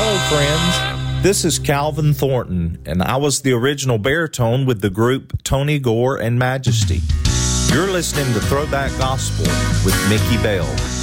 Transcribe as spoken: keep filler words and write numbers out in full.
Hello, friends. This is Calvin Thornton, and I was the original baritone with the group Tony Gore and Majesty. You're listening to Throwback Gospel with Mickey Bell.